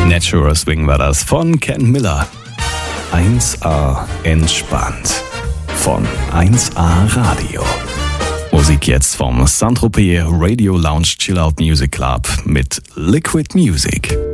Natural Swing war das von Ken Miller. 1A entspannt von 1A Radio. Musik jetzt vom Saint-Tropez Radio Lounge Chill Out Music Club mit Liquid Music.